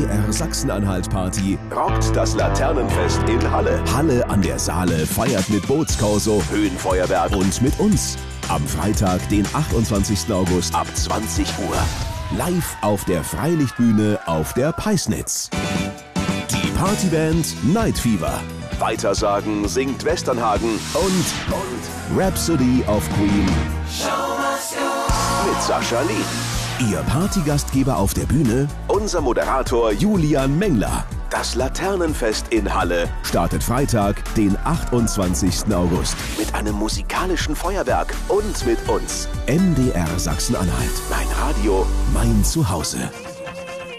MDR Sachsen-Anhalt Party rockt das Laternenfest in Halle. Halle an der Saale feiert mit Bootskorso, Höhenfeuerwerk und mit uns. Am Freitag, den 28. August ab 20 Uhr. Live auf der Freilichtbühne auf der Peisnitz. Die Partyband Night Fever. Weitersagen singt Westernhagen und Rhapsody of Queen mit Sascha Lieb. Ihr Partygastgeber auf der Bühne, unser Moderator Julian Mengler. Das Laternenfest in Halle startet Freitag, den 28. August. Mit einem musikalischen Feuerwerk und mit uns. MDR Sachsen-Anhalt. Mein Radio, mein Zuhause.